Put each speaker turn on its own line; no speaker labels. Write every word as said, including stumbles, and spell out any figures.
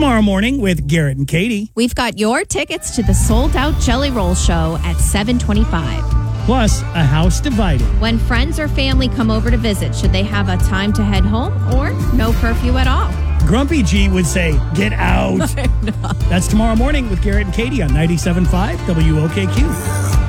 Tomorrow morning with Garrett and Katie.
We've got your tickets to the sold-out Jelly Roll show at seven twenty-five.
Plus, a house divided.
When friends or family come over to visit, should they have a time to head home or no curfew at all?
Grumpy G would say, get out. That's tomorrow morning with Garrett and Katie on ninety-seven point five W O K Q.